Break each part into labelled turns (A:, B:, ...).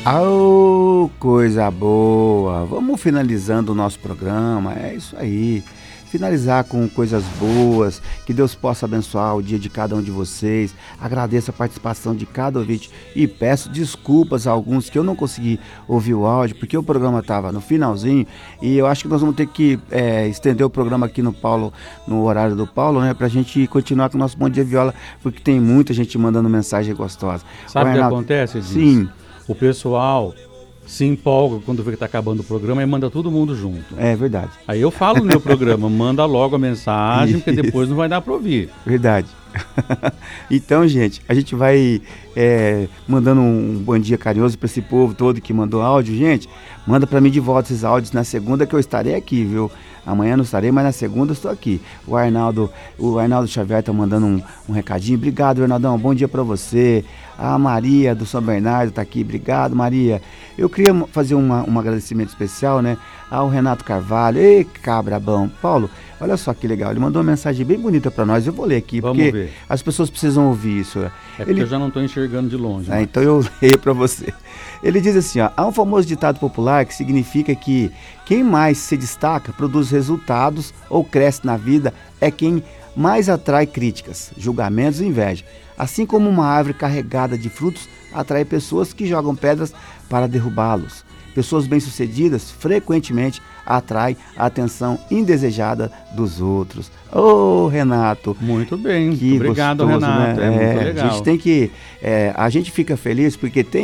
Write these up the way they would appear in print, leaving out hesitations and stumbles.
A: Oh, coisa boa! Vamos finalizando o nosso programa, é isso aí. Finalizar com coisas boas, que Deus possa abençoar o dia de cada um de vocês. Agradeço a participação de cada ouvinte e peço desculpas a alguns que eu não consegui ouvir o áudio, porque o programa estava no finalzinho e eu acho que nós vamos ter que estender o programa aqui no horário do Paulo, né, pra gente continuar com o nosso Bom Dia Viola, porque tem muita gente mandando mensagem gostosa.
B: Sabe o que acontece, Edilson?
A: Sim.
B: O pessoal se empolga quando vê que está acabando o programa e manda todo mundo junto.
A: É verdade.
B: Aí eu falo no meu programa, manda logo a mensagem, porque depois não vai dar para ouvir.
A: Verdade. Então, gente, a gente vai mandando um bom dia carinhoso para esse povo todo que mandou áudio. Gente, manda para mim de volta esses áudios na segunda que eu estarei aqui, viu? Amanhã não estarei, mas na segunda eu estou aqui. O Arnaldo Xavier tá mandando um recadinho. Obrigado, Arnaldão. Bom dia para você. A Maria do São Bernardo tá aqui. Obrigado, Maria. Eu queria fazer um agradecimento especial, né? Ao Renato Carvalho. Ei, cabra bom. Paulo, olha só que legal. Ele mandou uma mensagem bem bonita para nós. Eu vou ler aqui, porque ver. As pessoas precisam ouvir isso.
B: É porque eu já não estou enxergando de longe. Né?
A: Então eu leio para você. Ele diz assim, ó, há um famoso ditado popular que significa que quem mais se destaca, produz resultados ou cresce na vida é quem mais atrai críticas, julgamentos e inveja. Assim como uma árvore carregada de frutos atrai pessoas que jogam pedras para derrubá-los. Pessoas bem-sucedidas frequentemente atraem a atenção indesejada dos outros. Ô, Renato!
B: Muito bem,
A: que
B: obrigado,
A: gostoso,
B: Renato,
A: né?
B: Muito legal.
A: A gente tem que... a gente fica feliz porque tem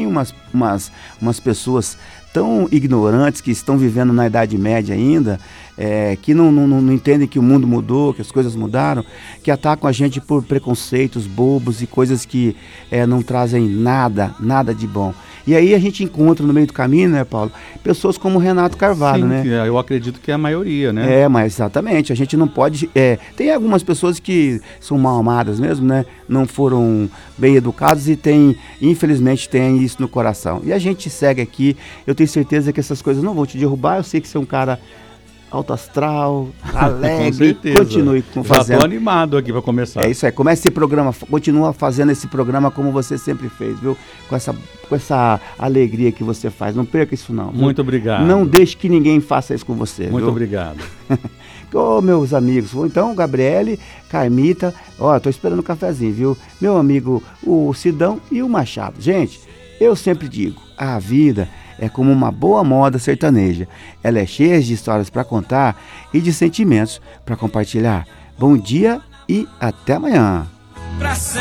A: umas pessoas tão ignorantes que estão vivendo na Idade Média ainda, que não entendem que o mundo mudou, que as coisas mudaram, que atacam a gente por preconceitos bobos e coisas que não trazem nada de bom. E aí a gente encontra no meio do caminho, né, Paulo, pessoas como o Renato Carvalho,
B: Sim,
A: né?
B: Eu acredito que é a maioria, né?
A: Mas exatamente, a gente não pode... tem algumas pessoas que são mal amadas mesmo, né? Não foram bem educados e infelizmente tem isso no coração. E a gente segue aqui, eu tenho certeza que essas coisas não vão te derrubar, eu sei que você é um cara alto astral, alegre, continue fazendo.
B: Já estou animado aqui para começar.
A: É isso aí, comece esse programa, continua fazendo esse programa como você sempre fez, viu? Com essa alegria que você faz, não perca isso não. Viu?
B: Muito obrigado.
A: Não deixe que ninguém faça isso com você.
B: Muito
A: viu?
B: obrigado.
A: Meus amigos, então, Gabriele, Carmita, tô esperando um cafezinho, viu? Meu amigo, o Sidão e o Machado. Gente, eu sempre digo, a vida é como uma boa moda sertaneja. Ela é cheia de histórias para contar e de sentimentos para compartilhar. Bom dia e até amanhã.